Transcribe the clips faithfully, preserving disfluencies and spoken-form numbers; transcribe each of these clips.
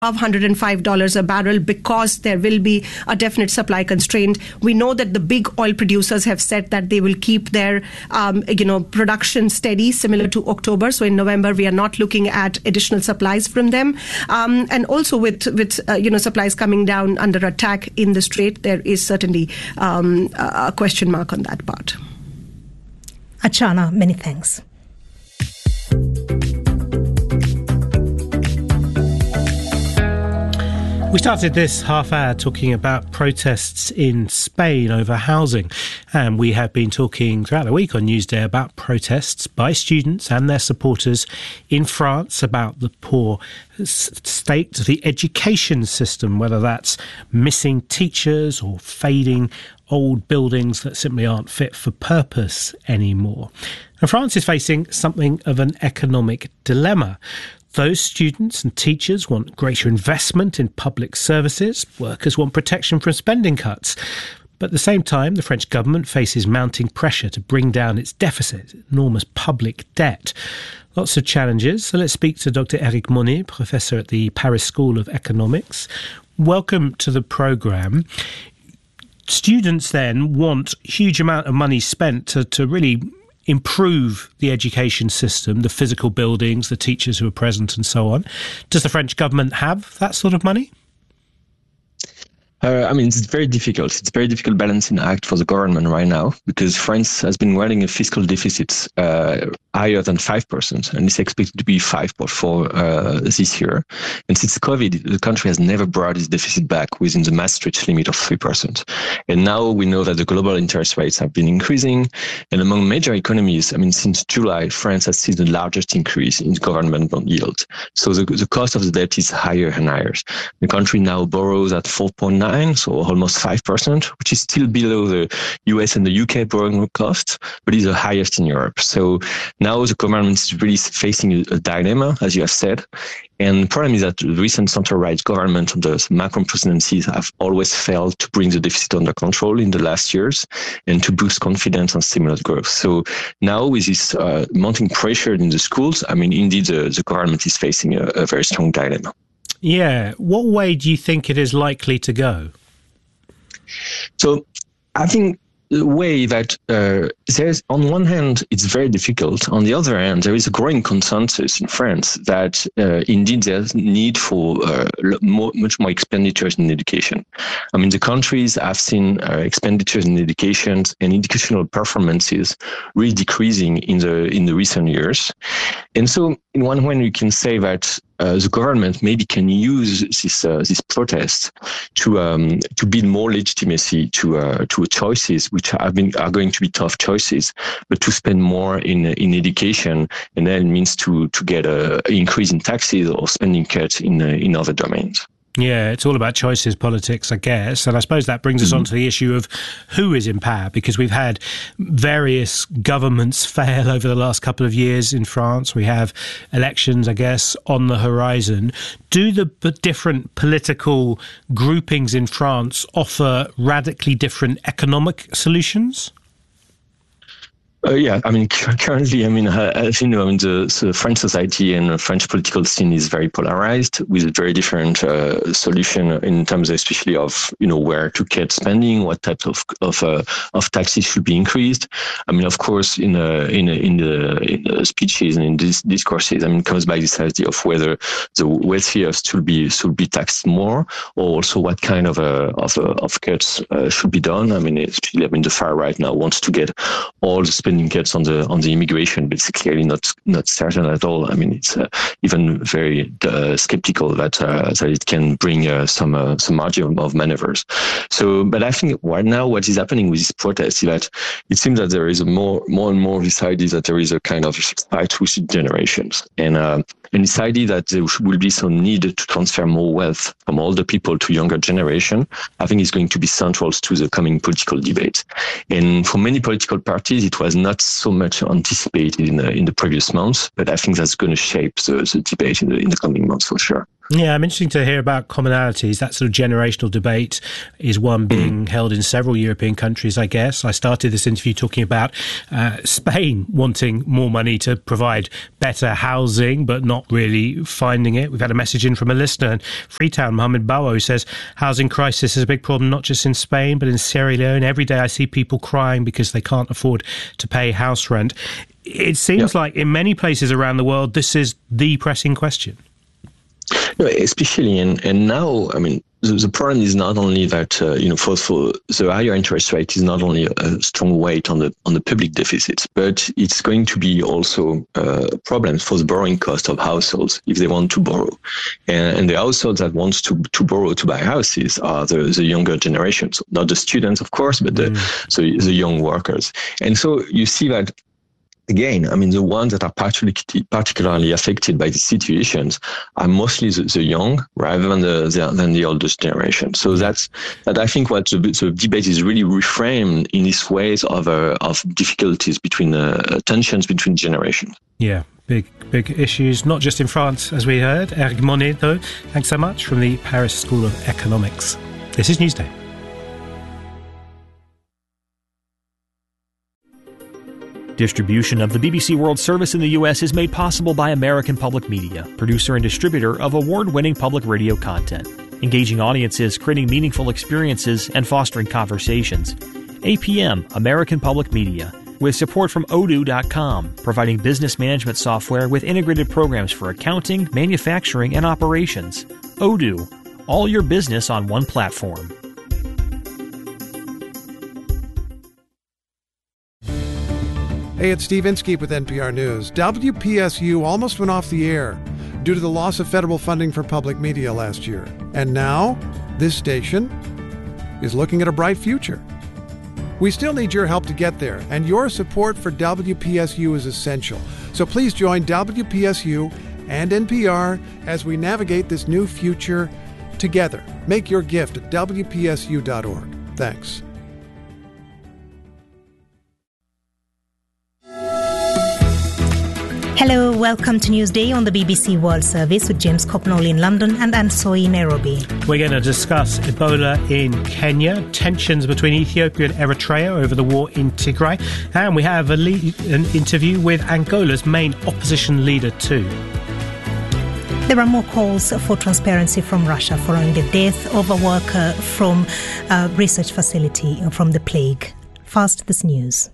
one hundred five dollars a barrel because there will be a definite supply constraint. We know that the big oil producers have said that they will keep their, um, you know, production steady, similar to October. So in November, we are not looking at additional supplies from them. Um, and also with, with uh, you know, supplies coming down under attack in the Strait, there is certainly um, a question mark on that part. Archana, many thanks. We started this half hour talking about protests in Spain over housing, and we have been talking throughout the week on Newsday about protests by students and their supporters in France about the poor state of the education system, whether that's missing teachers or fading old buildings that simply aren't fit for purpose anymore. And France is facing something of an economic dilemma. Those students and teachers want greater investment in public services. Workers want protection from spending cuts. But at the same time, the French government faces mounting pressure to bring down its deficit, enormous public debt. Lots of challenges. So let's speak to Doctor Eric Monnet, professor at the Paris School of Economics. Welcome to the programme. Students then want a huge amount of money spent to, to really improve the education system, the physical buildings, the teachers who are present and so on. Does the French government have that sort of money? Uh, I mean, it's very difficult. It's a very difficult balancing act for the government right now because France has been running a fiscal deficit uh, higher than five percent, and it's expected to be five point four uh, this year. And since COVID, the country has never brought its deficit back within the Maastricht limit of three percent. And now we know that the global interest rates have been increasing. And among major economies, I mean, since July, France has seen the largest increase in government bond yield. So the, the cost of the debt is higher and higher. The country now borrows at four point nine, so almost five percent, which is still below the U S and the U K borrowing cost, but is the highest in Europe. So now the government is really facing a, a dilemma, as you have said. And the problem is that the recent centre-right government under Macron presidencies have always failed to bring the deficit under control in the last years and to boost confidence and stimulate growth. So now with this uh, mounting pressure in the schools, I mean, indeed, the, the government is facing a, a very strong dilemma. Yeah. What way do you think it is likely to go? So I think the way that uh, there's, on one hand, it's very difficult. On the other hand, there is a growing consensus in France that uh, indeed there's need for uh, more, much more expenditures in education. I mean, the countries have seen uh, expenditures in education and educational performances really decreasing in the in the recent years. And so, in one way, you can say that Uh, the government maybe can use this uh, this protest to um, to build more legitimacy to uh, to choices which have been are going to be tough choices, but to spend more in in education, and then it means to to get a increase in taxes or spending cuts in uh, in other domains. Yeah, it's all about choices politics, I guess. And I suppose that brings us mm-hmm. on to the issue of who is in power, because we've had various governments fail over the last couple of years in France. We have elections, I guess, on the horizon. Do the different political groupings in France offer radically different economic solutions? Uh, yeah, I mean, currently, I mean, as you know, I mean, the, the French society and the French political scene is very polarized with a very different uh, solution in terms, especially of, you know, where to cut spending, what types of of uh, of taxes should be increased. I mean, of course, in uh, in in the, in the speeches and in these discourses, I mean, comes by this idea of whether the wealthiest should be should be taxed more, or also what kind of uh, of uh, of cuts uh, should be done. I mean, especially, I mean, the far right now wants to get all the spending cuts on the on the immigration, but it's clearly not not certain at all. I mean, it's uh, even very uh, skeptical that uh, that it can bring uh, some uh, some margin of maneuvers. So, but I think right now what is happening with this protest is that it seems that there is a more more and more this idea that there is a kind of fight with generations, and uh, and this idea that there will be some need to transfer more wealth from older people to younger generation, I think is going to be central to the coming political debate. And for many political parties, it was not so much anticipated in the in the previous months, but I think that's going to shape the, the debate in the in the coming months for sure. Yeah, I'm interested to hear about commonalities. That sort of generational debate is one being held in several European countries, I guess. I started this interview talking about uh, Spain wanting more money to provide better housing, but not really finding it. We've had a message in from a listener in Freetown, Mohammed Bawa, who says housing crisis is a big problem, not just in Spain, but in Sierra Leone. Every day I see people crying because they can't afford to pay house rent. It seems yeah. like in many places around the world, this is the pressing question. No, especially, and, and now, I mean, the, the problem is not only that, uh, you know, for, for the higher interest rate is not only a strong weight on the on the public deficits, but it's going to be also uh, problems for the borrowing cost of households if they want to borrow. And, and the households that wants to to borrow to buy houses are the, the younger generations, not the students, of course, but the, mm. so the young workers. And so you see that, again, I mean, the ones that are particularly, particularly affected by these situations are mostly the, the young rather than the, the than the oldest generation. So that's that. I think what the, the debate is really reframed in these ways of uh, of difficulties between uh, tensions between generations. Yeah, big big issues, not just in France, as we heard. Eric Monet, though, thanks so much, from the Paris School of Economics. This is Newsday. Distribution of the B B C World Service in the U S is made possible by American Public Media, producer and distributor of award-winning public radio content, engaging audiences, creating meaningful experiences, and fostering conversations. A P M, American Public Media, with support from odoo dot com, providing business management software with integrated programs for accounting, manufacturing, and operations. Odoo, all your business on one platform. Hey, it's Steve Inskeep with N P R News. W P S U almost went off the air due to the loss of federal funding for public media last year. And now, this station is looking at a bright future. We still need your help to get there, and your support for W P S U is essential. So please join W P S U and N P R as we navigate this new future together. Make your gift at W P S U dot org. Thanks. Hello, welcome to Newsday on the B B C World Service with James Copnall in London and Ansoi in Nairobi. We're going to discuss Ebola in Kenya, tensions between Ethiopia and Eritrea over the war in Tigray, and we have a lead, an interview with Angola's main opposition leader too. There are more calls for transparency from Russia following the death of a worker from a research facility from the plague. Fast this news.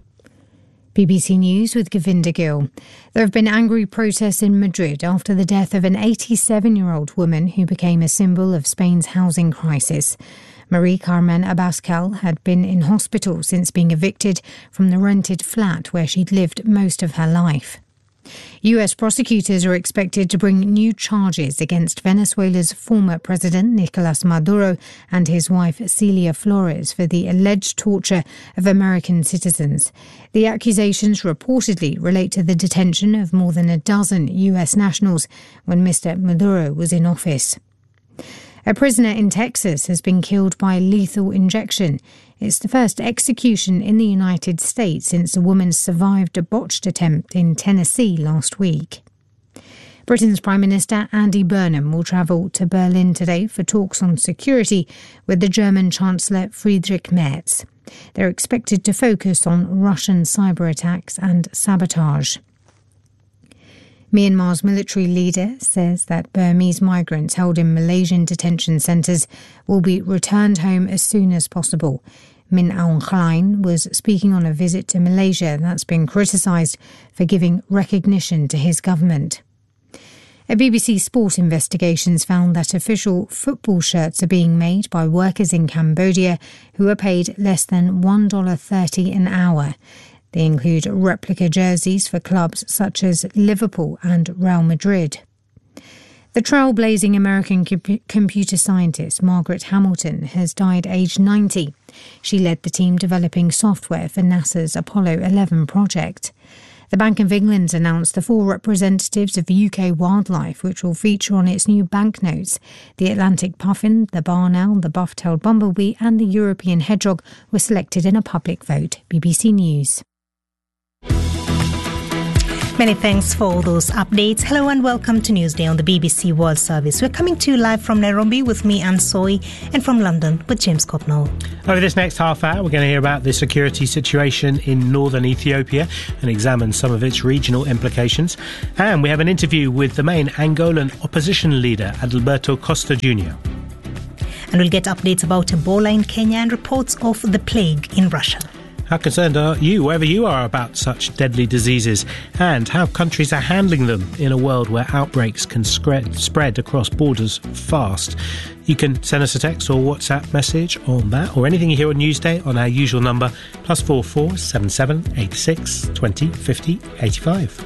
B B C News with Govinda Gill. There have been angry protests in Madrid after the death of an eighty-seven-year-old woman who became a symbol of Spain's housing crisis. Marie Carmen Abascal had been in hospital since being evicted from the rented flat where she'd lived most of her life. U S prosecutors are expected to bring new charges against Venezuela's former president, Nicolas Maduro, and his wife, Celia Flores, for the alleged torture of American citizens. The accusations reportedly relate to the detention of more than a dozen U S nationals when Mister Maduro was in office. A prisoner in Texas has been killed by lethal injection. It's the first execution in the United States since a woman survived a botched attempt in Tennessee last week. Britain's Prime Minister Andy Burnham will travel to Berlin today for talks on security with the German Chancellor Friedrich Merz. They're expected to focus on Russian cyber attacks and sabotage. Myanmar's military leader says that Burmese migrants held in Malaysian detention centres will be returned home as soon as possible. Min Aung Hlaing was speaking on a visit to Malaysia that's been criticised for giving recognition to his government. A B B C Sport investigations found that official football shirts are being made by workers in Cambodia who are paid less than one dollar thirty an hour. They include replica jerseys for clubs such as Liverpool and Real Madrid. The trailblazing American comp- computer scientist Margaret Hamilton has died aged ninety. She led the team developing software for NASA's Apollo eleven project. The Bank of England announced the four representatives of U K wildlife which will feature on its new banknotes. The Atlantic puffin, the barn owl, the buff-tailed bumblebee and the European hedgehog were selected in a public vote. B B C News. Many thanks for all those updates. Hello and welcome to Newsday on the B B C World Service. We're coming to you live from Nairobi with me, Anne Soy, and from London with James Copnall. Over this next half hour, we're going to hear about the security situation in northern Ethiopia and examine some of its regional implications. And we have an interview with the main Angolan opposition leader, Adalberto Costa Junior And we'll get updates about Ebola in Kenya and reports of the plague in Russia. How concerned are you, wherever you are, about such deadly diseases, and how countries are handling them in a world where outbreaks can spread across borders fast? You can send us a text or WhatsApp message on that, or anything you hear on Newsday on our usual number, plus four four seven seven eight six twenty fifty eighty-five.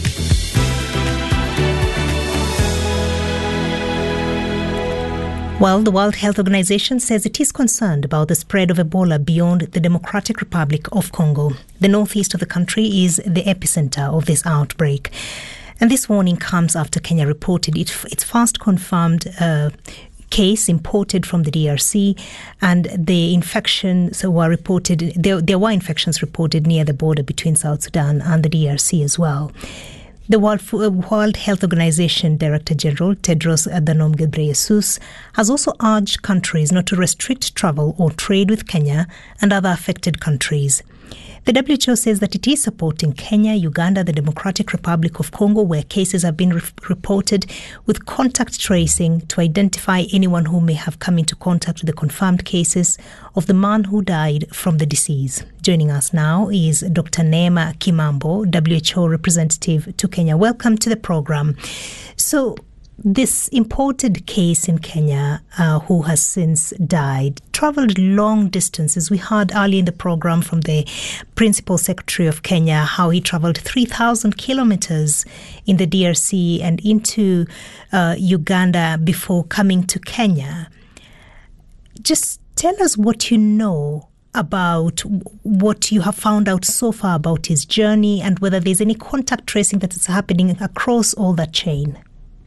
Well, the World Health Organization says it is concerned about the spread of Ebola beyond the Democratic Republic of Congo. The northeast of the country is the epicenter of this outbreak. And this warning comes after Kenya reported it, its first confirmed uh, case imported from the D R C, and the infections were reported, there, there were infections reported near the border between South Sudan and the D R C as well. The World, World Health Organization Director General Tedros Adhanom Ghebreyesus has also urged countries not to restrict travel or trade with Kenya and other affected countries. The W H O says that it is supporting Kenya, Uganda, the Democratic Republic of Congo, where cases have been re- reported, with contact tracing to identify anyone who may have come into contact with the confirmed cases of the man who died from the disease. Joining us now is Doctor Neema Kimambo, W H O representative to Kenya. Welcome to the program. So, this imported case in Kenya, uh, who has since died, travelled long distances. We heard earlier in the program from the Principal Secretary of Kenya how he travelled three thousand kilometres in the D R C and into uh, Uganda before coming to Kenya. Just tell us what you know about what you have found out so far about his journey and whether there's any contact tracing that is happening across all that chain.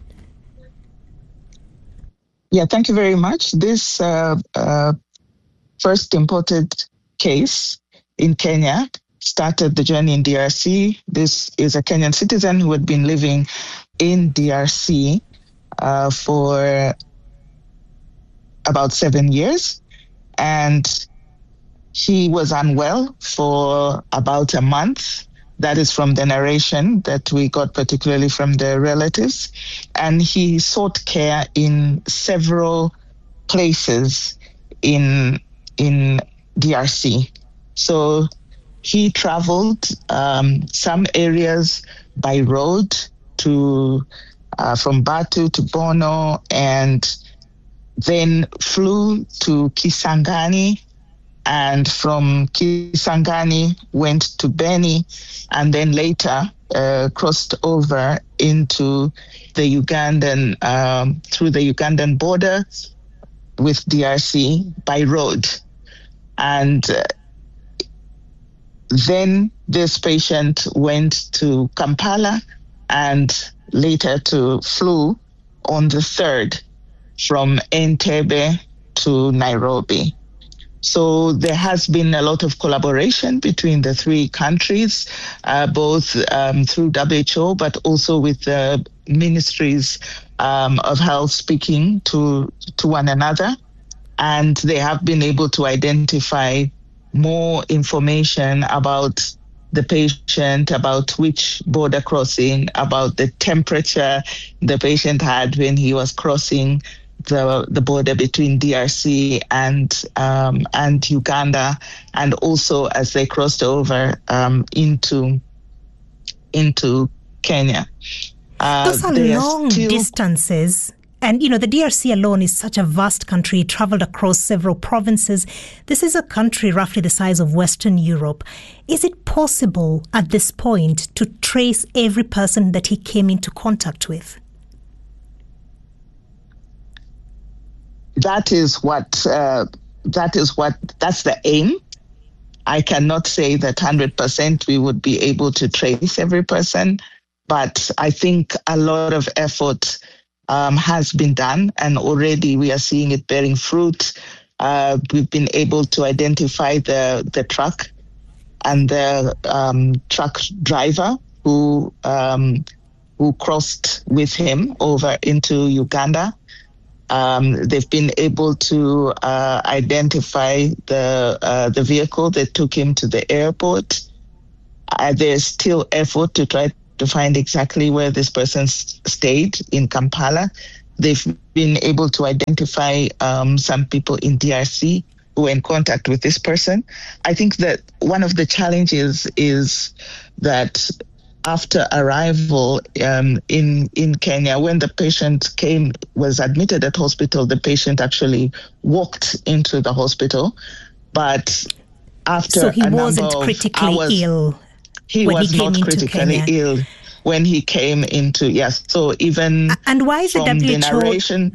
Yeah, thank you very much. This uh, uh, first imported case in Kenya started the journey in D R C. This is a Kenyan citizen who had been living in D R C uh, for about seven years. And he was unwell for about a month. That is from the narration that we got, particularly from the relatives. And he sought care in several places in in D R C. So he traveled um, some areas by road to uh, from Batu to Bono, and then flew to Kisangani. And from Kisangani went to Beni, and then later uh, crossed over into the Ugandan, um, through the Ugandan border with D R C by road. And uh, then this patient went to Kampala and later to flew on the third from Entebbe to Nairobi. So there has been a lot of collaboration between the three countries, uh, both um, through W H O, but also with the ministries um, of health speaking to, to one another. And they have been able to identify more information about the patient, about which border crossing, about the temperature the patient had when he was crossing the the border between D R C and um, and Uganda, and also as they crossed over um, into into Kenya. Uh, Those are long still... distances. And, you know, the D R C alone is such a vast country. It traveled across several provinces. This is a country roughly the size of Western Europe. Is it possible at this point to trace every person that he came into contact with? That is what, uh, that is what, that's the aim. I cannot say that one hundred percent we would be able to trace every person, but I think a lot of effort um, has been done, and already we are seeing it bearing fruit. Uh, we've been able to identify the, the truck and the um, truck driver who um, who crossed with him over into Uganda. Um, they've been able to uh, identify the uh, the vehicle that took him to the airport. Uh, there's still effort to try to find exactly where this person s- stayed in Kampala. They've been able to identify um, some people in D R C who were in contact with this person. I think that one of the challenges is that after arrival um, in in Kenya, when the patient came, was admitted at hospital, the patient actually walked into the hospital. But after so he a wasn't number of critically hours, ill. He when was he came not into critically Kenya. ill when he came into, yes. So even And why is the from W the H O? narration,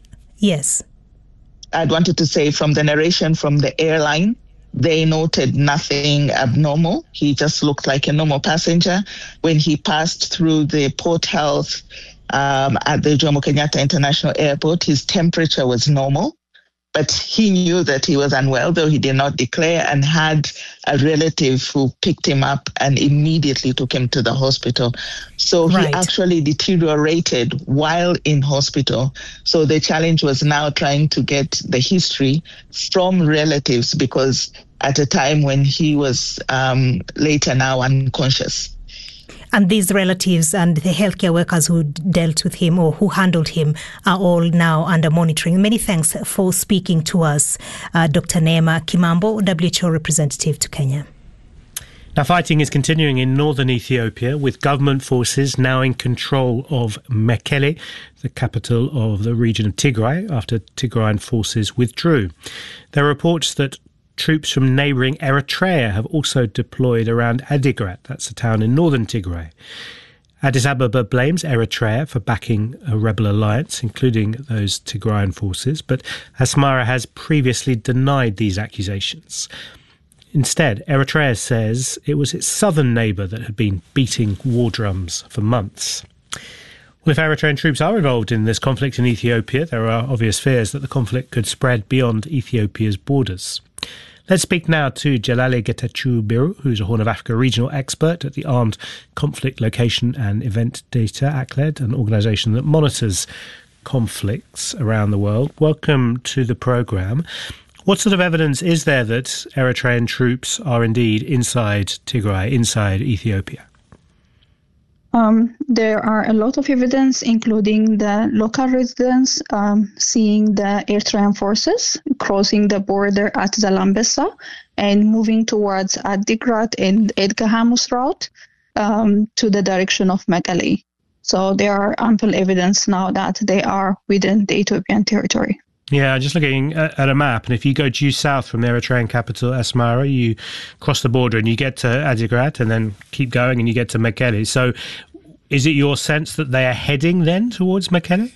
Yes. I'd wanted to say from the narration from the airline, they noted nothing abnormal. He just looked like a normal passenger. When he passed through the Port Health um, at the Jomo Kenyatta International Airport, his temperature was normal. But he knew that he was unwell, though he did not declare, and had a relative who picked him up and immediately took him to the hospital. So Right. he actually deteriorated while in hospital. So the challenge was now trying to get the history from relatives, because at a time when he was um, later now unconscious. And these relatives and the healthcare workers who dealt with him or who handled him are all now under monitoring. Many thanks for speaking to us, uh, Doctor Neema Kimambo, W H O representative to Kenya. Now, fighting is continuing in northern Ethiopia, with government forces now in control of Mekelle, the capital of the region of Tigray, after Tigrayan forces withdrew. There are reports that troops from neighbouring Eritrea have also deployed around Adigrat, that's a town in northern Tigray. Addis Ababa blames Eritrea for backing a rebel alliance, including those Tigrayan forces, but Asmara has previously denied these accusations. Instead, Eritrea says it was its southern neighbour that had been beating war drums for months. Well, if Eritrean troops are involved in this conflict in Ethiopia, there are obvious fears that the conflict could spread beyond Ethiopia's borders. Let's speak now to Jalali Getachew Biru, who's a Horn of Africa regional expert at the Armed Conflict Location and Event Data, A C L E D, an organisation that monitors conflicts around the world. Welcome to the programme. What sort of evidence is there that Eritrean troops are indeed inside Tigray, inside Ethiopia? Um, there are a lot of evidence, including the local residents um, seeing the Eritrean forces crossing the border at Zalambesa and moving towards Adigrat and Edgahamus route um, to the direction of Mekelle. So there are ample evidence now that they are within the Ethiopian territory. Yeah, just looking at, at a map, and if you go due south from the Eritrean capital, Asmara, you cross the border and you get to Adigrat and then keep going and you get to Mekelle. So is it your sense that they are heading then towards Mekelle?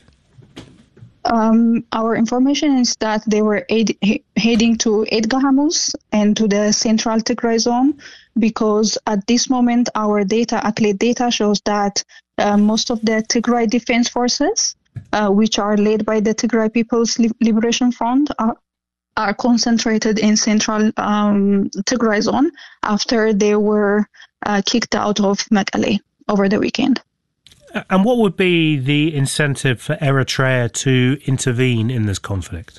Um, our information is that they were ed- he- heading to Edgahamus and to the central Tigray zone, because at this moment our data, A C L E D data, shows that uh, most of the Tigray Defense Forces, uh, which are led by the Tigray People's Liberation Front, are, are concentrated in central um, Tigray zone after they were uh, kicked out of Mekelle over the weekend. And what would be the incentive for Eritrea to intervene in this conflict?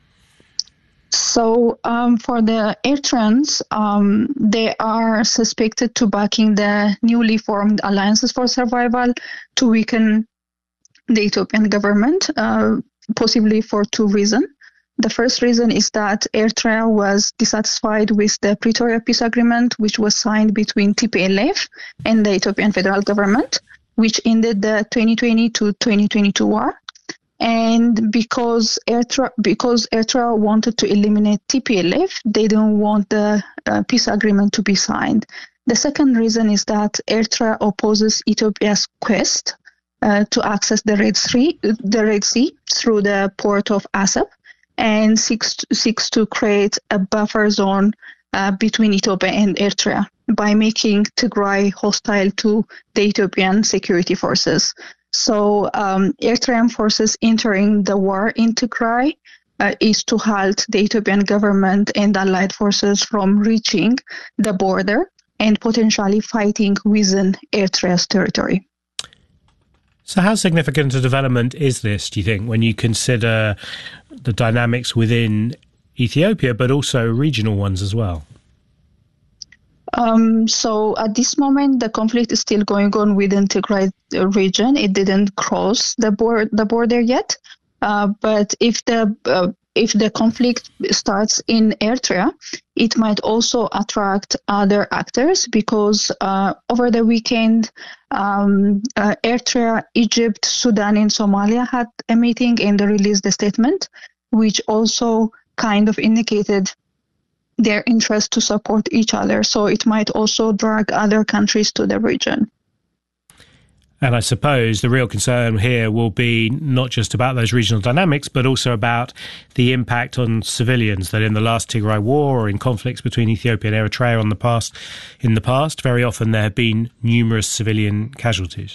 So um, for the Eritreans, um, they are suspected to backing the newly formed Alliances for Survival to weaken the Ethiopian government, uh, possibly for two reasons. The first reason is that Eritrea was dissatisfied with the Pretoria Peace Agreement, which was signed between T P L F and the Ethiopian federal government, which ended the twenty twenty to twenty twenty-two war. And because Eritrea, because Eritrea wanted to eliminate T P L F, they didn't want the uh, peace agreement to be signed. The second reason is that Eritrea opposes Ethiopia's quest uh, to access the Red Sea, the Red Sea through the port of Assab, and seeks to, seeks to create a buffer zone uh, between Ethiopia and Eritrea by making Tigray hostile to the Ethiopian security forces. So um, Eritrean forces entering the war in Tigray uh, is to halt the Ethiopian government and allied forces from reaching the border and potentially fighting within Eritrea's territory. So how significant a development is this, do you think, when you consider the dynamics within Ethiopia, but also regional ones as well? Um, so at this moment, the conflict is still going on within Tigray region. It didn't cross the, board, the border yet. Uh, but if the uh, if the conflict starts in Eritrea, it might also attract other actors because uh, over the weekend, um, uh, Eritrea, Egypt, Sudan, and Somalia had a meeting and they released a statement, which also kind of indicated their interest to support each other. So it might also drag other countries to the region. And I suppose the real concern here will be not just about those regional dynamics, but also about the impact on civilians, that in the last Tigray war or in conflicts between Ethiopia and Eritrea on the past, in the past, very often there have been numerous civilian casualties.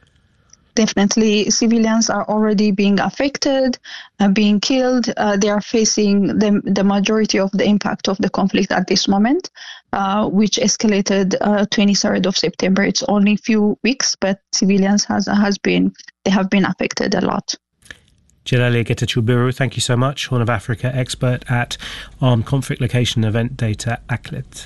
Definitely, civilians are already being affected, uh, being killed. Uh, they are facing the, the majority of the impact of the conflict at this moment, uh, which escalated uh, twenty-third of September. It's only a few weeks, but civilians has has been they have been affected a lot. Jalele Getachew-Buru, thank you so much. Horn of Africa expert at Armed Conflict Location Event Data, A C L I T.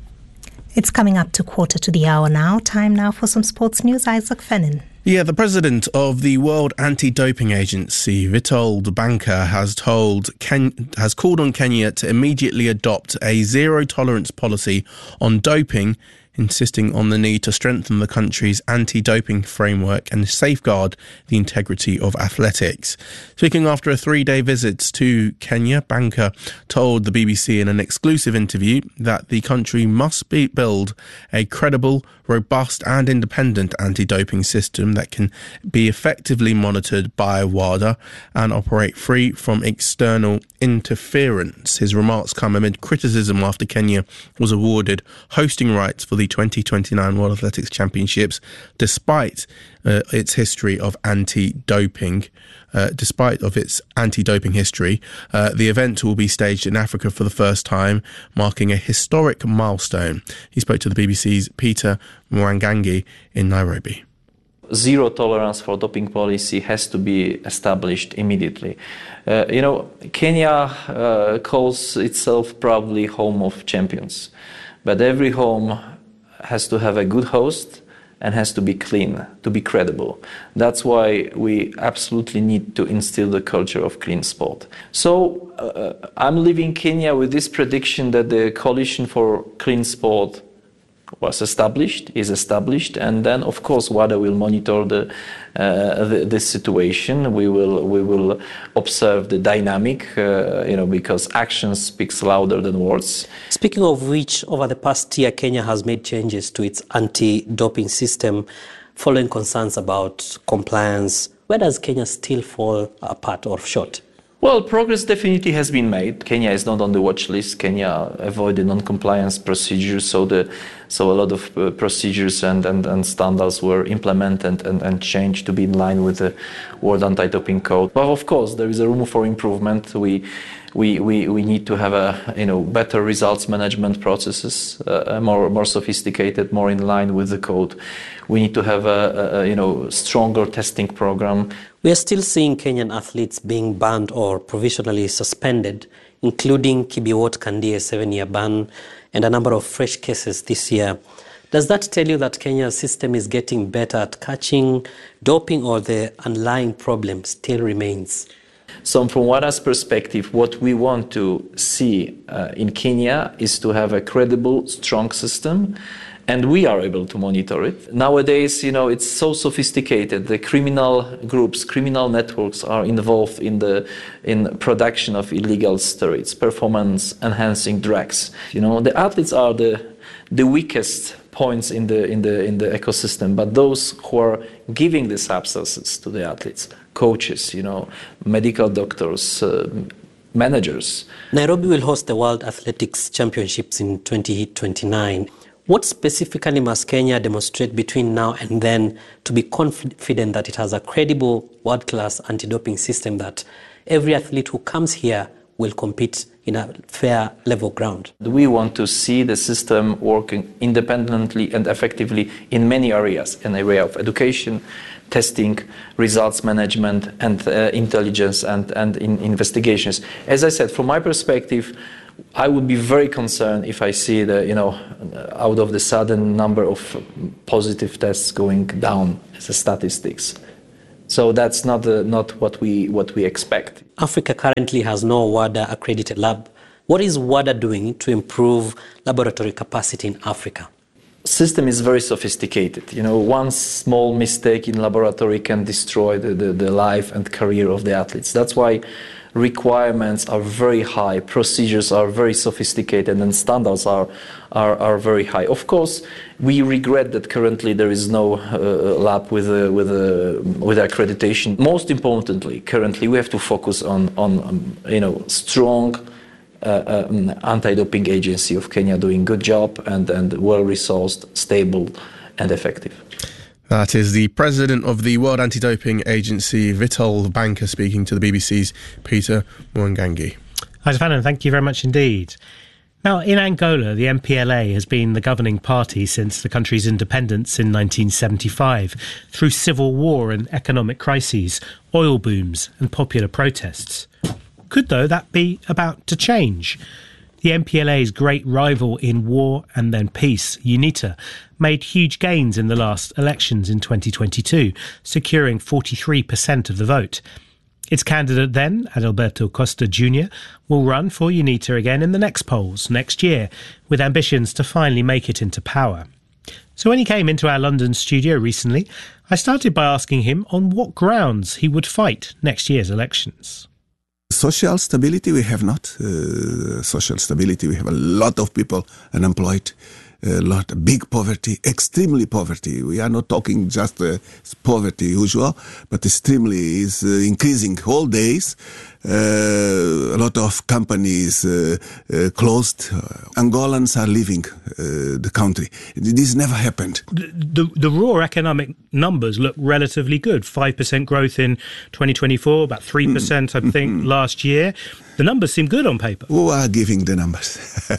It's coming up to quarter to the hour now. Time now for some sports news. Isaac Fennin. Yeah, the president of the World Anti-Doping Agency, Vitold Banka, has told Ken- has called on Kenya to immediately adopt a zero-tolerance policy on doping, insisting on the need to strengthen the country's anti-doping framework and safeguard the integrity of athletics. Speaking after a three-day visit to Kenya, Banka told the B B C in an exclusive interview that the country must be, build a credible, robust and independent anti-doping system that can be effectively monitored by WADA and operate free from external interference. His remarks come amid criticism after Kenya was awarded hosting rights for the twenty twenty-nine World Athletics Championships, despite uh, its history of anti-doping. Uh, despite of its anti-doping history, uh, the event will be staged in Africa for the first time, marking a historic milestone. He spoke to the B B C's Peter Mwangangi in Nairobi. Zero tolerance for doping policy has to be established immediately. Uh, you know, Kenya uh, calls itself probably home of champions, but every home has to have a good host and has to be clean, to be credible. That's why we absolutely need to instill the culture of clean sport. So uh, I'm leaving Kenya with this prediction that the Coalition for Clean Sport was established, is established, and then of course WADA will monitor the, uh, the this situation. We will we will observe the dynamic, uh, you know, because action speaks louder than words. Speaking of which, over the past year, Kenya has made changes to its anti-doping system, following concerns about compliance. Where does Kenya still fall apart or short? Well, progress definitely has been made. Kenya is not on the watch list. Kenya avoided non-compliance procedures, so the so a lot of uh, procedures and, and, and standards were implemented and, and changed to be in line with the World Anti-Doping Code. But of course, there is a room for improvement. We we we, we need to have a you know better results management processes, uh, more more sophisticated, more in line with the code. We need to have a, a you know stronger testing program. We are still seeing Kenyan athletes being banned or provisionally suspended, including Kibiwot Kandi's seven-year ban and a number of fresh cases this year. Does that tell you that Kenya's system is getting better at catching doping, or the underlying problem still remains? So from WADA's perspective, what we want to see uh, in Kenya is to have a credible, strong system, and we are able to monitor it. Nowadays, you know, it's so sophisticated. The criminal groups, criminal networks are involved in the in production of illegal steroids, performance-enhancing drugs. You know, the athletes are the the weakest points in the in the in the ecosystem, but those who are giving the substances to the athletes, coaches, you know, medical doctors, uh, managers. Nairobi will host the World Athletics Championships in twenty twenty-nine. What specifically must Kenya demonstrate between now and then to be confident that it has a credible world-class anti-doping system that every athlete who comes here will compete in a fair level ground? We want to see the system working independently and effectively in many areas, in the area of education, testing, results management, and uh, intelligence and, and in investigations. As I said, from my perspective, I would be very concerned if I see the, you know, out of the sudden number of positive tests going down as a statistics. So that's not uh, not what we what we expect. Africa currently has no WADA accredited lab. What is WADA doing to improve laboratory capacity in Africa? System is very sophisticated. You know, one small mistake in laboratory can destroy the, the, the life and career of the athletes. That's why requirements are very high, procedures are very sophisticated, and standards are, are, are very high. Of course, we regret that currently there is no uh, lab with, a, with, a, with accreditation. Most importantly, currently we have to focus on, on um, you know, strong Uh, um, anti-doping agency of Kenya doing good job and, and well-resourced, stable and effective. That is the president of the World Anti-Doping Agency, Witold Banka, speaking to the B B C's Peter Mwangangi. Hi, Stefano, thank you very much indeed. Now, in Angola, the M P L A has been the governing party since the country's independence in nineteen seventy-five, through civil war and economic crises, oil booms and popular protests. Could, though, that be about to change? The M P L A's great rival in war and then peace, UNITA, made huge gains in the last elections in twenty twenty-two, securing forty-three percent of the vote. Its candidate then, Adalberto Costa Junior, will run for UNITA again in the next polls next year, with ambitions to finally make it into power. So when he came into our London studio recently, I started by asking him on what grounds he would fight next year's elections. Social stability, we have not. Uh, social stability, we have a lot of people unemployed, a lot, big poverty, extremely poverty. We are not talking just uh, poverty usual, but extremely is uh, increasing whole days. Uh, a lot of companies uh, uh, closed. Uh, Angolans are leaving uh, the country. This never happened. The, the, the raw economic numbers look relatively good. five percent growth in twenty twenty-four, about three percent, I think, last year. The numbers seem good on paper. Who are giving the numbers?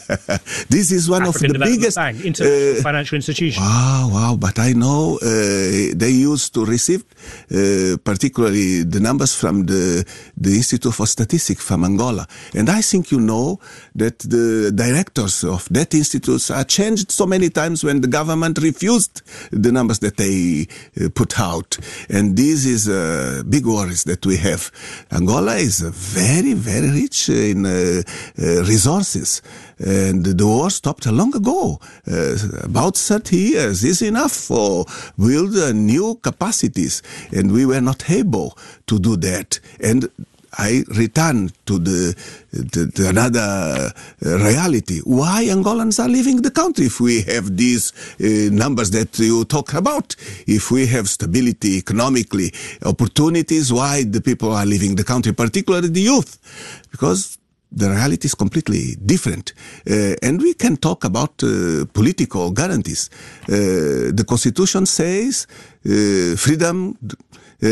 This is one African of the biggest... Bank, international uh, financial institution. Wow, wow. But I know uh, they used to receive uh, particularly the numbers from the, the Institute for Statistics from Angola. And I think you know that the directors of that institute are changed so many times when the government refused the numbers that they uh, put out. And this is uh, big worries that we have. Angola is uh, very, very rich in uh, uh, resources. And the war stopped long ago. Uh, about thirty years is enough for build uh, new capacities. And we were not able to do that. And I return to the to, to another uh, reality. Why Angolans are leaving the country if we have these uh, numbers that you talk about? If we have stability economically, opportunities, why the people are leaving the country, particularly the youth? Because the reality is completely different. Uh, and we can talk about uh, political guarantees. Uh, the Constitution says uh, freedom, Uh,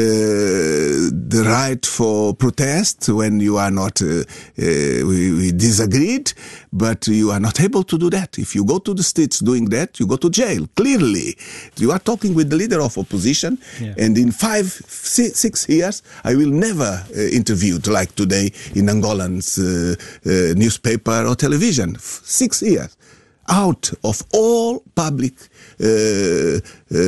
the right for protest when you are not, uh, uh, we, we disagreed, but you are not able to do that. If you go to the streets doing that, you go to jail. Clearly, you are talking with the leader of opposition, yeah. And in five, six, six years, I will never uh, interview like today in Angolan's uh, uh, newspaper or television. Six years. Out of all public uh, uh,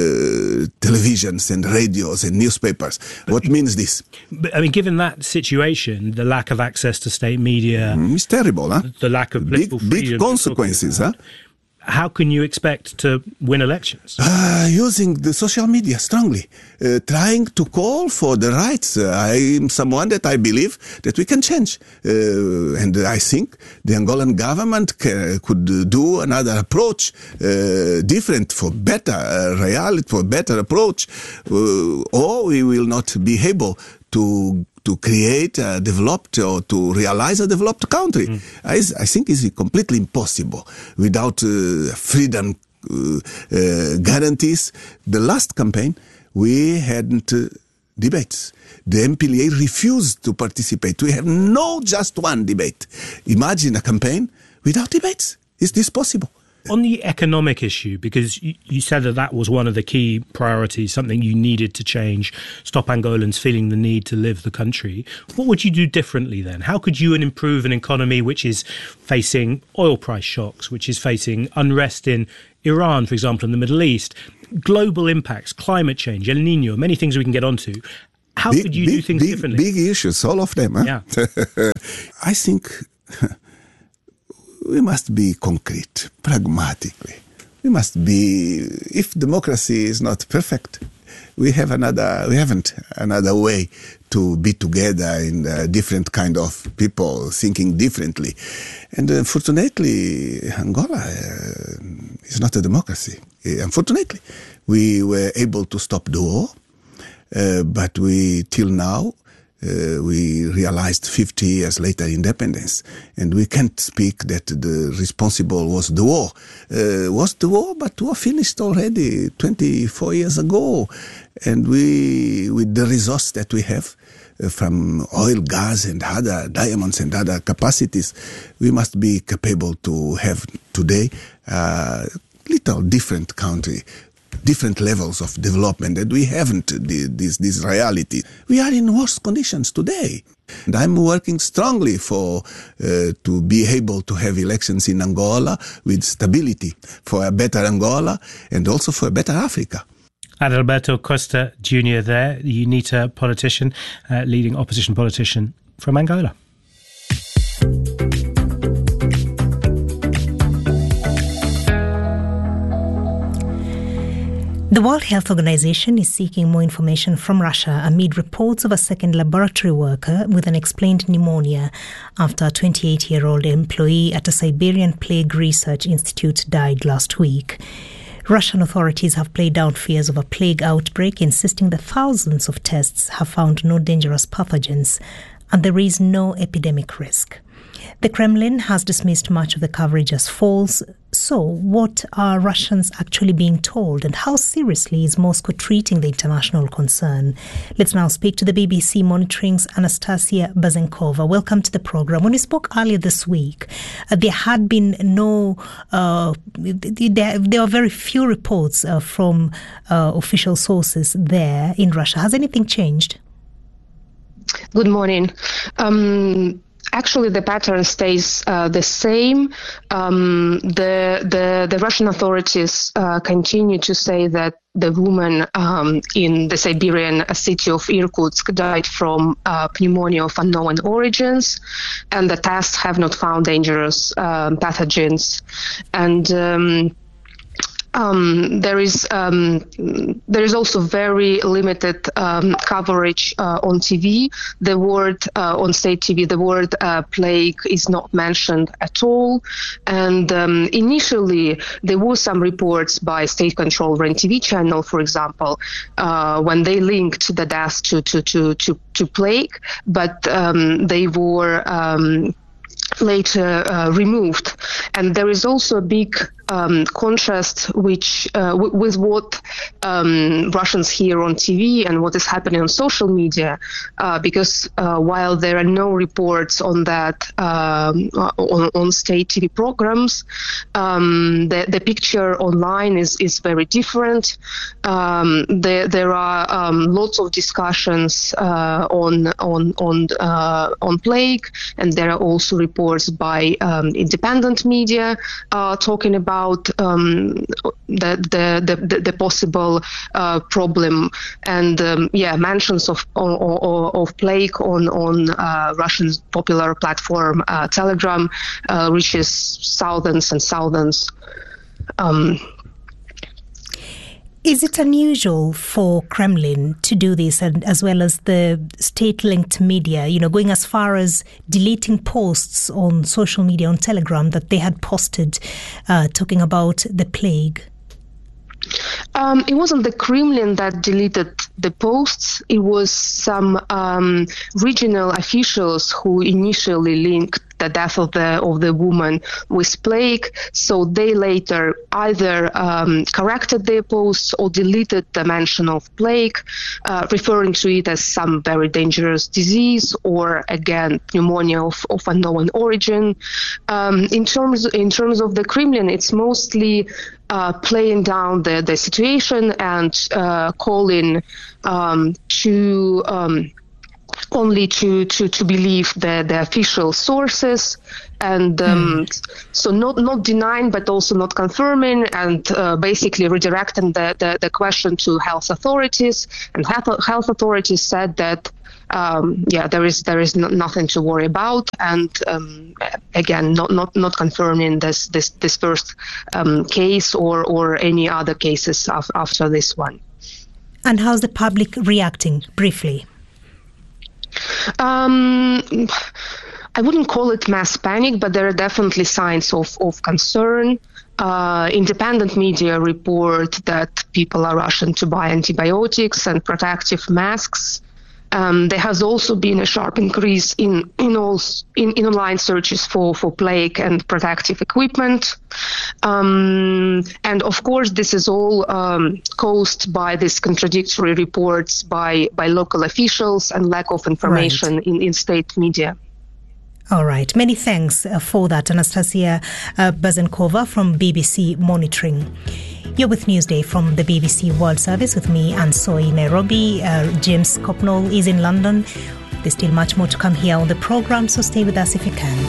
televisions and radios and newspapers. But what means this? But, I mean, given that situation, the lack of access to state media... Mm, it's terrible, huh? The lack of political big, freedom... Big consequences, huh? How can you expect to win elections? Uh, using the social media strongly, uh, trying to call for the rights. Uh, I am someone that I believe that we can change. Uh, and I think the Angolan government ca- could do another approach, uh, different for better uh, reality, for better approach, uh, or we will not be able to to create a developed or to realize a developed country. Mm. I, I think it's completely impossible without uh, freedom uh, uh, guarantees. The last campaign, we hadn't uh, debates. the M P L A refused to participate. We have no just one debate. Imagine a campaign without debates. Is this possible? On the economic issue, because you, you said that that was one of the key priorities, something you needed to change, stop Angolans feeling the need to live the country. What would you do differently then? How could you improve an economy which is facing oil price shocks, which is facing unrest in Iran, for example, in the Middle East, global impacts, climate change, El Nino, many things we can get onto. How big, could you big, do things big, differently? Big issues, all of them. Huh? Yeah. I think we must be concrete, pragmatically. We must be, if democracy is not perfect, we have another, we haven't another way to be together in uh, different kind of people thinking differently. And unfortunately, Angola uh, is not a democracy. Uh, unfortunately, we were able to stop the war, uh, but we, till now, Uh, we realized fifty years later independence, and we can't speak that the responsible was the war. Uh, was the war, but war finished already twenty-four years ago, and we, with the resource that we have uh, from oil, gas, and other diamonds and other capacities, we must be capable to have today a little different country, different levels of development, and we haven't the, this this reality. We are in worse conditions today, and I'm working strongly for uh, to be able to have elections in Angola with stability, for a better Angola and also for a better Africa. Adalberto Costa Junior there, the UNITA politician, uh, leading opposition politician from Angola. The World Health Organization is seeking more information from Russia amid reports of a second laboratory worker with unexplained pneumonia after a twenty-eight-year-old employee at a Siberian Plague Research Institute died last week. Russian authorities have played down fears of a plague outbreak, insisting that thousands of tests have found no dangerous pathogens and there is no epidemic risk. The Kremlin has dismissed much of the coverage as false. So, what are Russians actually being told, and how seriously is Moscow treating the international concern? Let's now speak to the B B C Monitoring's Anastasia Bazenkova. Welcome to the program. When we spoke earlier this week, uh, there had been no, uh, there, there were very few reports uh, from uh, official sources there in Russia. Has anything changed? Good morning. Um, Actually, the pattern stays uh, the same. Um, the, the the Russian authorities uh, continue to say that the woman um, in the Siberian city of Irkutsk died from uh, pneumonia of unknown origins, and the tests have not found dangerous um, pathogens. And um, Um, there is um, there is also very limited um, coverage uh, on T V. The word uh, on state T V, the word uh, plague is not mentioned at all. And um, initially, there were some reports by state-controlled R E N T V channel, for example, uh, when they linked the deaths to to to to, to plague, but um, they were um, later uh, removed. And there is also a big um, contrast which uh, w- with what um, Russians hear on T V and what is happening on social media, uh, because uh, while there are no reports on that um, on, on state T V programs, um, the, the picture online is, is very different. Um, there, there are um, lots of discussions uh, on on on uh, on plague, and there are also reports by um, independent media uh, talking about um, the, the, the, the possible uh, problem, and um, yeah, mentions of of, of plague on on uh, Russian popular platform uh, Telegram uh, reaches thousands and thousands. Um, Is it unusual for Kremlin to do this, and as well as the state-linked media, you know, going as far as deleting posts on social media, on Telegram, that they had posted uh, talking about the plague? Um, it wasn't the Kremlin that deleted the posts. It was some um, regional officials who initially linked the death of the of the woman with plague. So they later either um, corrected their posts or deleted the mention of plague, uh, referring to it as some very dangerous disease or again pneumonia of, of unknown origin. Um, in terms in terms of the Kremlin, it's mostly uh, playing down the, the situation and uh, calling um, to um, only to, to, to believe the, the official sources, and um, mm. so not not denying but also not confirming, and uh, basically redirecting the, the, the question to health authorities. And health, health authorities said that um, yeah there is there is no, nothing to worry about, and um, again not, not not confirming this this this first um, case or or any other cases af- after this one. And how's the public reacting, briefly? Um, I wouldn't call it mass panic, but there are definitely signs of, of concern. Uh, independent media report that people are rushing to buy antibiotics and protective masks. Um, there has also been a sharp increase in in, all, in, in online searches for, for plague and protective equipment. Um, and of course, this is all um, caused by these contradictory reports by, by local officials and lack of information right. in, in state media. All right. Many thanks uh, for that, Anastasia uh, Bazenkova from B B C Monitoring. You're with Newsday from the B B C World Service with me, Anne Soy, Nairobi. Uh, James Copnall is in London. There's still much more to come here on the program, so stay with us if you can.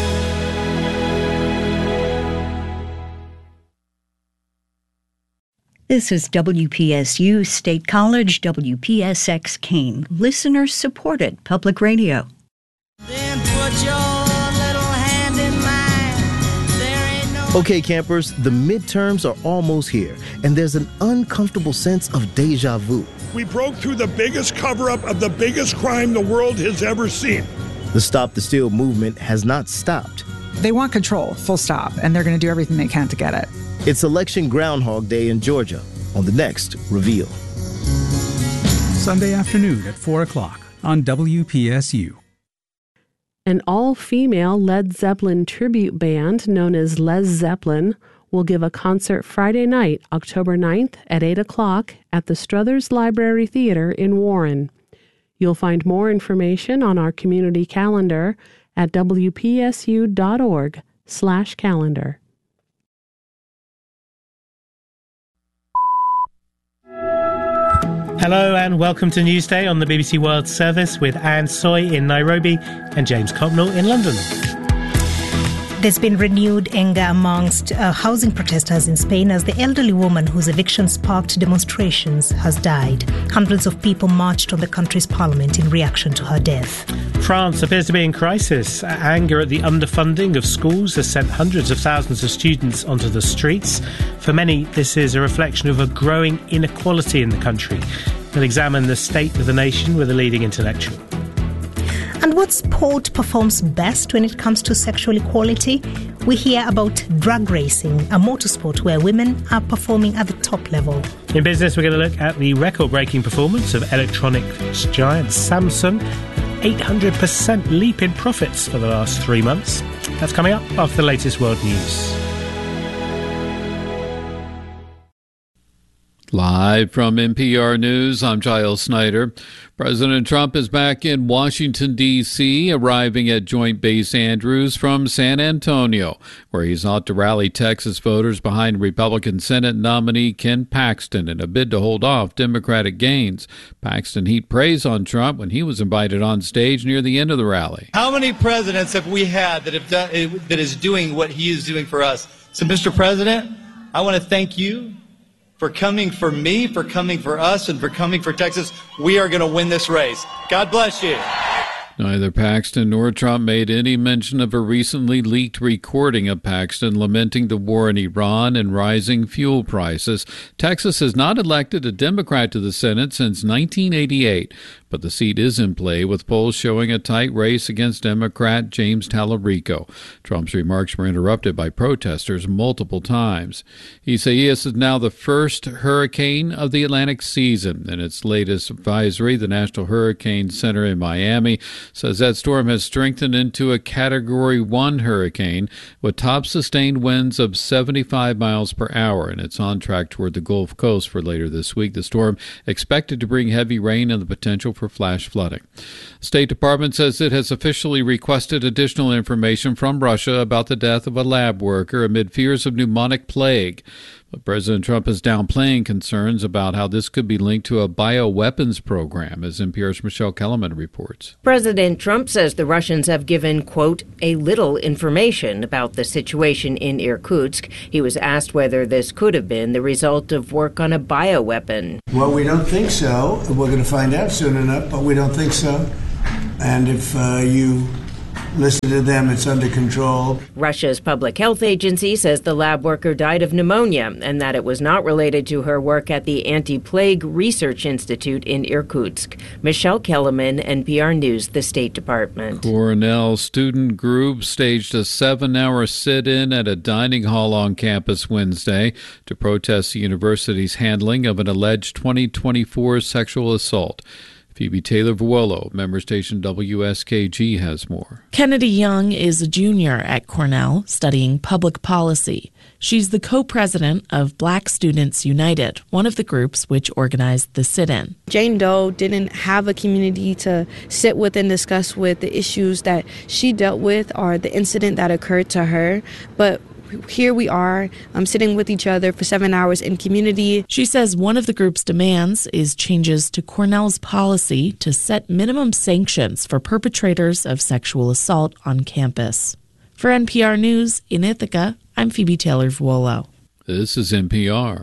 This is W P S U State College, W P S X Keene, listener-supported public radio. Then put your little hand in mine. There ain't no... Okay, campers, the midterms are almost here, and there's an uncomfortable sense of deja vu. We broke through the biggest cover-up of the biggest crime the world has ever seen. The Stop the Steal movement has not stopped. They want control, full stop, and they're going to do everything they can to get it. It's Election Groundhog Day in Georgia on the next Reveal. Sunday afternoon at four o'clock on W P S U. An all-female Led Zeppelin tribute band known as Les Zeppelin will give a concert Friday night, October ninth at eight o'clock at the Struthers Library Theater in Warren. You'll find more information on our community calendar at W P S U dot org slash calendar. Hello and welcome to Newsday on the B B C World Service with Anne Soy in Nairobi and James Copnall in London. There's been renewed anger amongst uh, housing protesters in Spain as the elderly woman whose eviction sparked demonstrations has died. Hundreds of people marched on the country's parliament in reaction to her death. France appears to be in crisis. Anger at the underfunding of schools has sent hundreds of thousands of students onto the streets. For many, this is a reflection of a growing inequality in the country. We'll examine the state of the nation with a leading intellectual. And what sport performs best when it comes to sexual equality? We hear about drag racing, a motorsport where women are performing at the top level. In business, we're going to look at the record-breaking performance of electronics giant Samsung, an eight hundred percent leap in profits for the last three months. That's coming up after the latest world news. Live from N P R News, I'm Giles Snyder. President Trump is back in Washington, D C, arriving at Joint Base Andrews from San Antonio, where he sought to rally Texas voters behind Republican Senate nominee Ken Paxton in a bid to hold off Democratic gains. Paxton heaped praise on Trump when he was invited on stage near the end of the rally. How many presidents have we had that have done, that is doing what he is doing for us? So, Mister President, I want to thank you for coming for me, for coming for us, and for coming for Texas. We are going to win this race. God bless you. Neither Paxton nor Trump made any mention of a recently leaked recording of Paxton lamenting the war in Iran and rising fuel prices. Texas has not elected a Democrat to the Senate since nineteen eighty-eight. but the seat is in play, with polls showing a tight race against Democrat James Talarico. Trump's remarks were interrupted by protesters multiple times. Isaias is now the first hurricane of the Atlantic season. In its latest advisory, the National Hurricane Center in Miami says that storm has strengthened into a Category one hurricane with top sustained winds of seventy-five miles per hour, and it's on track toward the Gulf Coast for later this week. The storm expected to bring heavy rain and the potential for flash flooding. State Department says it has officially requested additional information from Russia about the death of a lab worker amid fears of pneumonic plague. But President Trump is downplaying concerns about how this could be linked to a bioweapons program, as N P R's Michelle Kellerman reports. President Trump says the Russians have given, quote, a little information about the situation in Irkutsk. He was asked whether this could have been the result of work on a bioweapon. Well, we don't think so. We're going to find out soon enough, but we don't think so. And if uh, you listen to them, it's under control. Russia's public health agency says the lab worker died of pneumonia and that it was not related to her work at the Anti-Plague Research Institute in Irkutsk. Michelle Kellerman, N P R News, the State Department. Cornell student group staged a seven-hour sit-in at a dining hall on campus Wednesday to protest the university's handling of an alleged twenty twenty-four sexual assault. Phoebe Taylor-Vuolo, member station W S K G, has more. Kennedy Young is a junior at Cornell studying public policy. She's the co-president of Black Students United, one of the groups which organized the sit-in. Jane Doe didn't have a community to sit with and discuss with the issues that she dealt with or the incident that occurred to her, but here we are, um, sitting with each other for seven hours in community. She says one of the group's demands is changes to Cornell's policy to set minimum sanctions for perpetrators of sexual assault on campus. For N P R News in Ithaca, I'm Phoebe Taylor-Vuolo. This is N P R.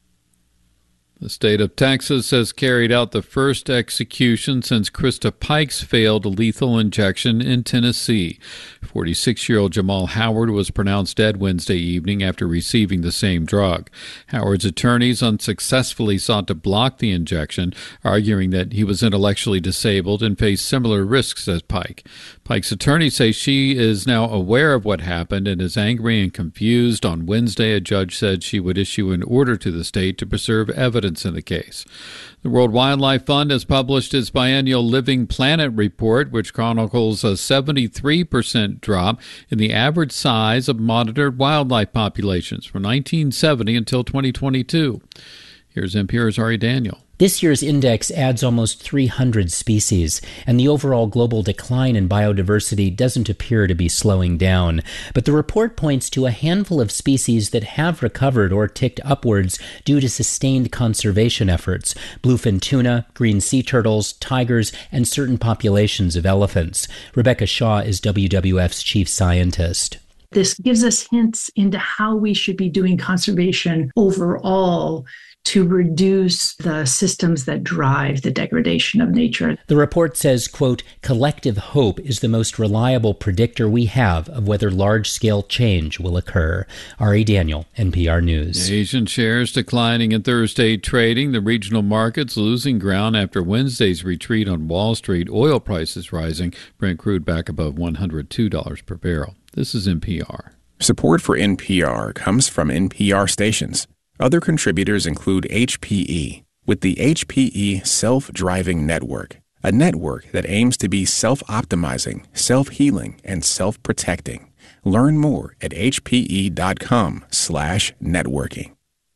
The state of Texas has carried out the first execution since Krista Pike's failed lethal injection in Tennessee. forty-six-year-old Jamal Howard was pronounced dead Wednesday evening after receiving the same drug. Howard's attorneys unsuccessfully sought to block the injection, arguing that he was intellectually disabled and faced similar risks as Pike. Pike's attorneys say she is now aware of what happened and is angry and confused. On Wednesday, a judge said she would issue an order to the state to preserve evidence in the case. The World Wildlife Fund has published its biennial Living Planet report, which chronicles a seventy-three percent drop in the average size of monitored wildlife populations from nineteen seventy until twenty twenty-two. Here's N P R's Ari Daniel. This year's index adds almost three hundred species, and the overall global decline in biodiversity doesn't appear to be slowing down. But the report points to a handful of species that have recovered or ticked upwards due to sustained conservation efforts: bluefin tuna, green sea turtles, tigers, and certain populations of elephants. Rebecca Shaw is W W F's chief scientist. This gives us hints into how we should be doing conservation overall to reduce the systems that drive the degradation of nature. The report says, quote, collective hope is the most reliable predictor we have of whether large-scale change will occur. Ari Daniel, N P R News. Asian shares declining in Thursday trading. The regional markets losing ground after Wednesday's retreat on Wall Street. Oil prices rising. Brent crude back above one hundred two dollars per barrel. This is N P R. Support for N P R comes from N P R stations. Other contributors include H P E, with the H P E Self-Driving Network, a network that aims to be self-optimizing, self-healing, and self-protecting. Learn more at hpe.com slash networking.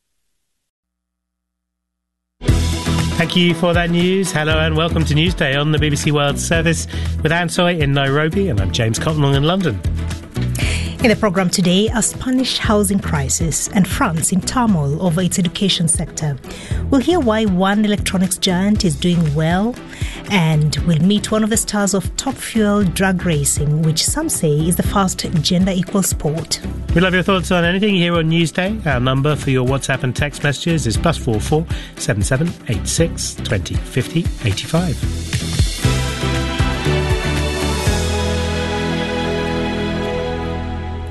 Thank you for that news. Hello and welcome to Newsday on the B B C World Service with Anne Soy in Nairobi, and I'm James Cottenlong in London. In the programme today, a Spanish housing crisis and France in turmoil over its education sector. We'll hear why one electronics giant is doing well, and we'll meet one of the stars of Top Fuel drag racing, which some say is the first gender-equal sport. We love your thoughts on anything here on Newsday. Our number for your WhatsApp and text messages is plus four four seven seven eight six twenty fifty eighty five.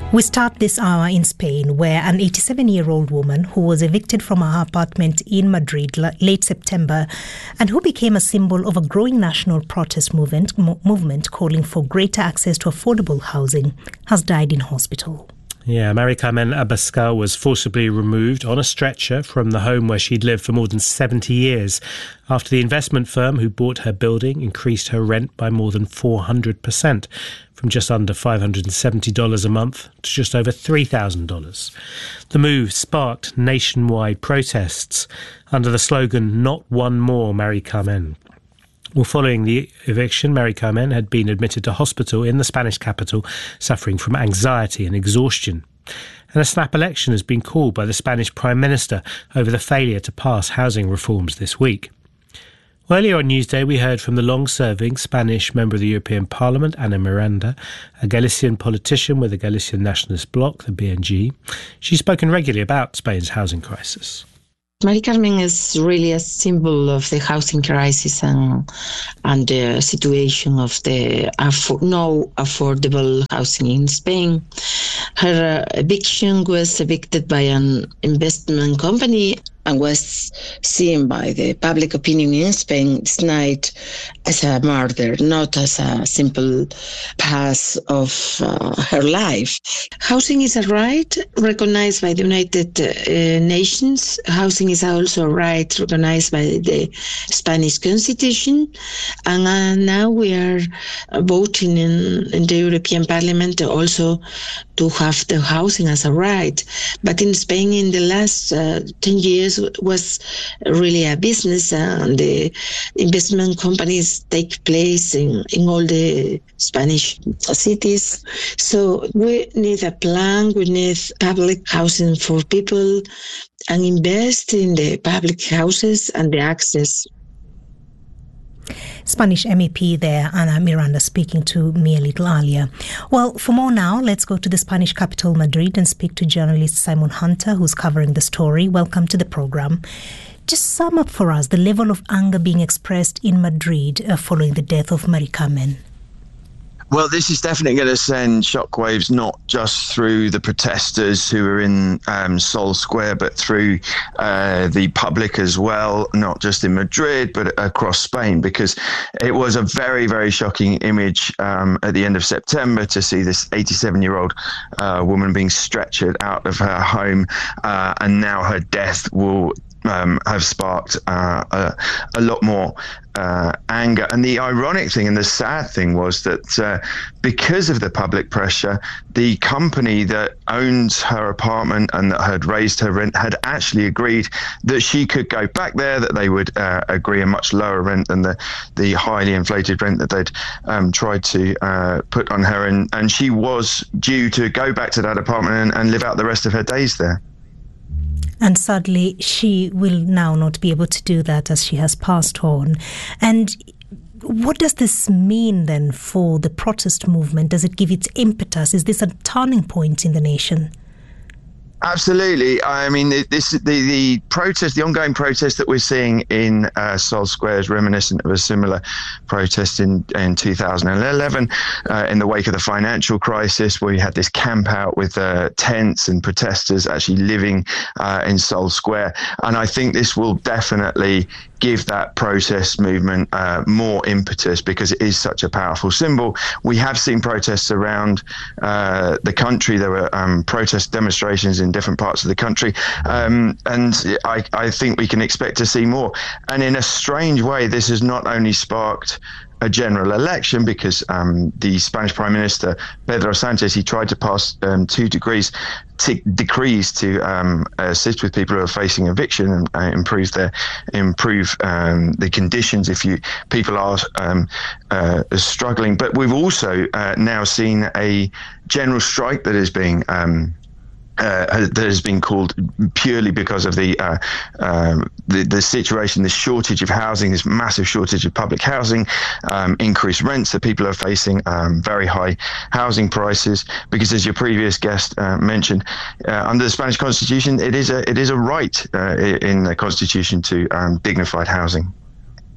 We start this hour in Spain, where an eighty-seven-year-old woman who was evicted from her apartment in Madrid late September and who became a symbol of a growing national protest movement, movement calling for greater access to affordable housing has died in hospital. Yeah, Mari Carmen Abascal was forcibly removed on a stretcher from the home where she'd lived for more than seventy years after the investment firm who bought her building increased her rent by more than four hundred percent, from just under five hundred seventy dollars a month to just over three thousand dollars. The move sparked nationwide protests under the slogan, "Not one more Mari Carmen." Well, following the eviction, Mari Carmen had been admitted to hospital in the Spanish capital, suffering from anxiety and exhaustion. And a snap election has been called by the Spanish Prime Minister over the failure to pass housing reforms this week. Earlier on Newsday, we heard from the long-serving Spanish member of the European Parliament, Ana Miranda, a Galician politician with the Galician Nationalist Bloc, the B N G. She's spoken regularly about Spain's housing crisis. Mari Carmen is really a symbol of the housing crisis and and the situation of the affo- no affordable housing in Spain. Her uh, eviction was evicted by an investment company and was seen by the public opinion in Spain this night as a murder, not as a simple pass of uh, her life. Housing is a right recognized by the United uh, Nations. Housing is also a right recognized by the Spanish Constitution. And uh, now we are voting in, in the European Parliament also to have the housing as a right. But in Spain, in the last uh, ten years, was really a business, and the investment companies take place in, in all the Spanish cities. So we need a plan, we need public housing for people, and invest in the public houses and the access. Spanish M E P there, Ana Miranda, speaking to me a little earlier. Well, for more now, let's go to the Spanish capital, Madrid, and speak to journalist Simon Hunter, who's covering the story. Welcome to the program. Just sum up for us the level of anger being expressed in Madrid uh, following the death of Mari Carmen. Well, this is definitely going to send shockwaves not just through the protesters who are in um, Sol Square, but through uh, the public as well, not just in Madrid, but across Spain, because it was a very, very shocking image um, at the end of September to see this eighty-seven-year-old uh, woman being stretchered out of her home, uh, and now her death will Um, have sparked uh, a, a lot more uh, anger. And the ironic thing and the sad thing was that uh, because of the public pressure, the company that owns her apartment and that had raised her rent had actually agreed that she could go back there, that they would uh, agree a much lower rent than the, the highly inflated rent that they'd um, tried to uh, put on her. And, and she was due to go back to that apartment and, and live out the rest of her days there. And sadly, she will now not be able to do that as she has passed on. And what does this mean then for the protest movement? Does it give it impetus? Is this a turning point in the nation? Absolutely. I mean, this the, the protest, the ongoing protest that we're seeing in uh, Sol Square is reminiscent of a similar protest in, in two thousand eleven uh, in the wake of the financial crisis, where we had this camp out with uh, tents and protesters actually living uh, in Sol Square. And I think this will definitely give that protest movement uh, more impetus because it is such a powerful symbol. We have seen protests around uh, the country. There were um, protest demonstrations in different parts of the country, um, and I, I think we can expect to see more. And in a strange way, this has not only sparked a general election because um, the Spanish Prime Minister, Pedro Sanchez, he tried to pass um, two degrees t- decrees to um, assist with people who are facing eviction and uh, improve their improve um, the conditions if you people are um, uh, struggling. But we've also uh, now seen a general strike that is being um, Uh, that has been called purely because of the, uh, um, the the situation, the shortage of housing, this massive shortage of public housing, um, increased rents that people are facing, um, very high housing prices. Because, as your previous guest uh, mentioned, uh, under the Spanish Constitution, it is a it is a right uh, in the Constitution to um, dignified housing.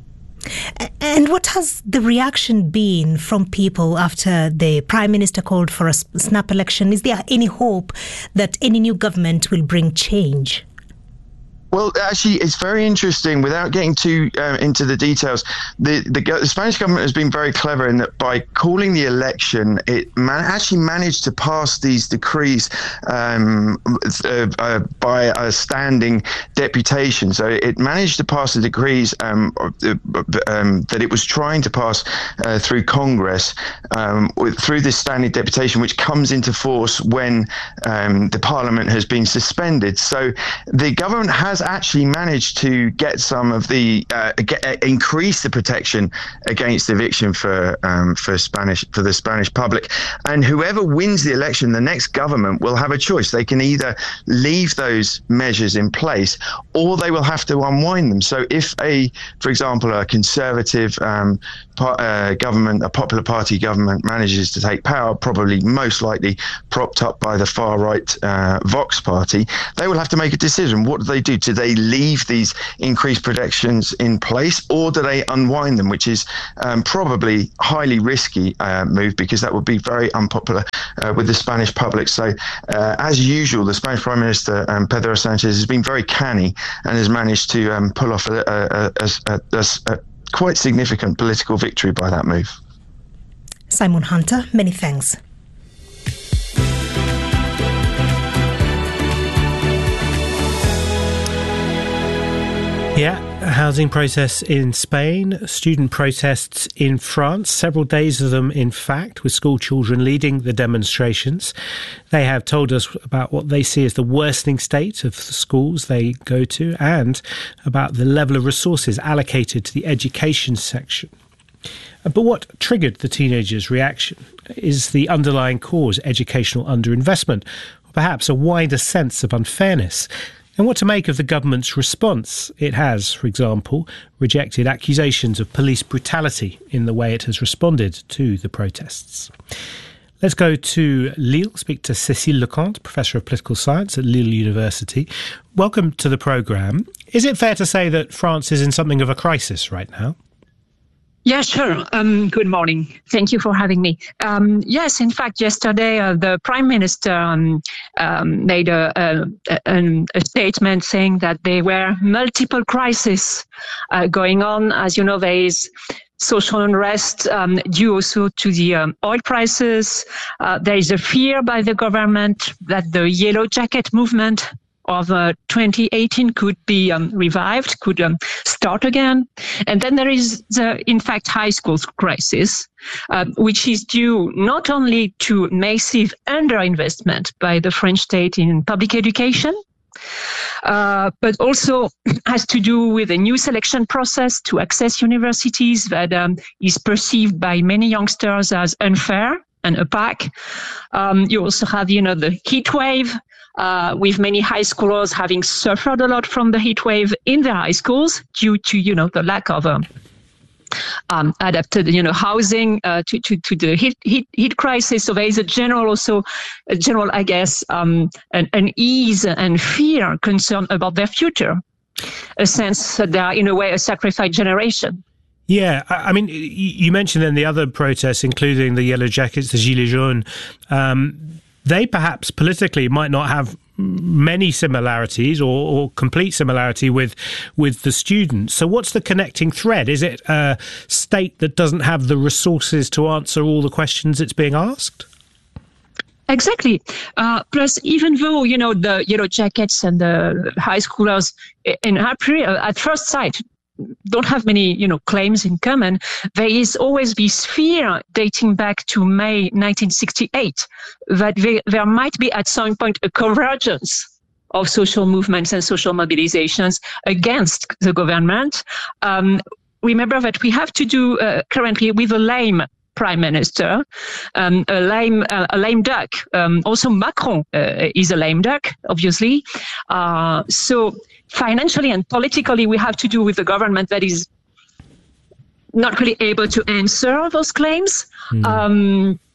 And what has the reaction been from people after the Prime Minister called for a snap election? Is there any hope that any new government will bring change? Well, actually, it's very interesting. Without getting too uh, into the details, the, the, the Spanish government has been very clever in that by calling the election, it man- actually managed to pass these decrees um, uh, uh, by a standing deputation. So it managed to pass the decrees um, uh, um, that it was trying to pass uh, through Congress um, through this standing deputation, which comes into force when um, the Parliament has been suspended. So the government has actually managed to get some of the uh, get, uh, increase the protection against eviction for um, for Spanish for the Spanish public, and whoever wins the election, the next government will have a choice. They can either leave those measures in place, or they will have to unwind them. So, if a, for example, a conservative um, par- uh, government, a popular party government, manages to take power, probably most likely propped up by the far right uh, Vox party, they will have to make a decision. What do they do? Do they leave these increased protections in place, or do they unwind them, which is um, probably highly risky uh, move, because that would be very unpopular uh, with the Spanish public. So uh, as usual, the Spanish Prime Minister um, Pedro Sanchez has been very canny and has managed to um, pull off a, a, a, a, a, a quite significant political victory by that move. Simon Hunter, many thanks. Yeah, a housing process in Spain, student protests in France, several days of them, in fact, with school children leading the demonstrations. They have told us about what they see as the worsening state of the schools they go to, and about the level of resources allocated to the education section. But what triggered the teenagers' reaction? Is the underlying cause educational underinvestment, or perhaps a wider sense of unfairness? And what to make of the government's response? It has, for example, rejected accusations of police brutality in the way it has responded to the protests. Let's go to Lille, speak to Cécile Leconte, Professor of Political Science at Lille University. Welcome to the programme. Is it fair to say that France is in something of a crisis right now? Yeah, sure. Um, good morning. Thank you for having me. Um, yes, in fact, yesterday uh, the Prime Minister um, um, made a, a, a, a statement saying that there were multiple crises uh, going on. As you know, there is social unrest um, due also to the um, oil prices. Uh, there is a fear by the government that the Yellow Jacket movement of uh, twenty eighteen could be um, revived, could um, start again. And then there is the, in fact, high school crisis, uh, which is due not only to massive underinvestment by the French state in public education, uh, but also has to do with a new selection process to access universities that um, is perceived by many youngsters as unfair and opaque. Um, you also have, you know, the heat wave, Uh, with many high schoolers having suffered a lot from the heat wave in their high schools due to, you know, the lack of um, um, adapted, you know, housing uh, to, to, to the heat, heat, heat crisis. So there is a general also, a general, I guess, um, an, an ease and fear, concern about their future, a sense that they are, in a way, a sacrificed generation. Yeah, I mean, you mentioned then the other protests, including the Yellow Jackets, the Gilets jaunes. Um, They perhaps politically might not have many similarities or, or complete similarity with with the students. So what's the connecting thread? Is it a state that doesn't have the resources to answer all the questions it's being asked? Exactly. Uh, plus, even though, you know, the Yellow Jackets and the high schoolers in at first sight don't have many, you know, claims in common, there is always this fear dating back to May nineteen sixty-eight that they, there might be at some point a convergence of social movements and social mobilizations against the government. Um, remember that we have to do uh, currently with a lame prime minister, um, a lame, uh, a lame duck. Um, also, Macron uh, is a lame duck, obviously. Uh, so financially and politically, we have to do with the government that is not really able to answer those claims. Mm. Um,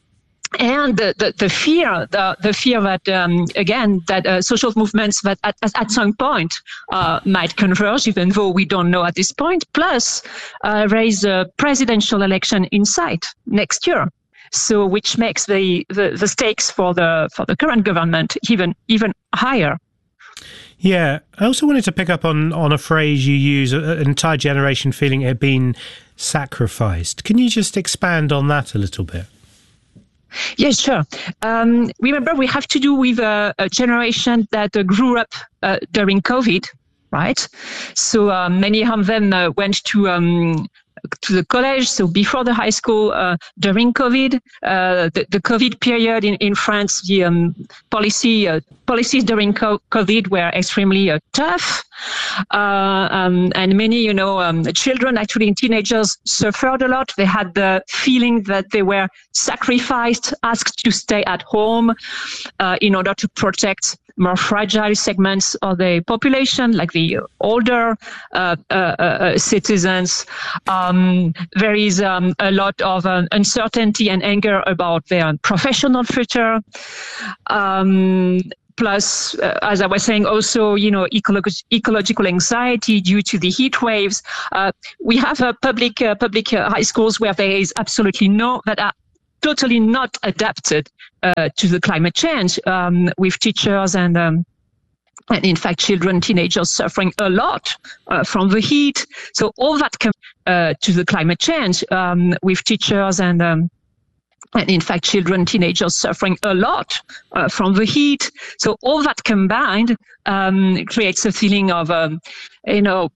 And the, the, the fear, the, the fear that, um, again, that uh, social movements that at, at some point uh, might converge, even though we don't know at this point, plus uh, there is a presidential election in sight next year. So which makes the, the, the stakes for the for the current government even even higher. Yeah, I also wanted to pick up on, on a phrase you use, an entire generation feeling it had been sacrificed. Can you just expand on that a little bit? Yes, sure. Um, remember, we have to do with a, a generation that uh, grew up uh, during COVID, right? So uh, many of them uh, went to um, to the college, so before the high school, uh, during COVID, uh, the, the COVID period in, in France, the um, policy uh, policies during COVID were extremely uh, tough. Uh, um, and many, you know, um, children, actually teenagers, suffered a lot. They had the feeling that they were sacrificed, asked to stay at home uh, in order to protect more fragile segments of the population, like the older uh, uh, uh, citizens. Um, there is um, a lot of uh, uncertainty and anger about their professional future. Um, Plus, uh, as I was saying, also, you know, ecolo- ecological anxiety due to the heat waves. Uh, we have uh, public uh, public uh, high schools where there is absolutely no, that are totally not adapted uh, to the climate change, um, with teachers and, um, and in fact, children, teenagers suffering a lot uh, from the heat. So all that comes uh, to the climate change, um, with teachers and um, And in fact, children, teenagers suffering a lot uh, from the heat. So all that combined um, creates a feeling of, um, you know,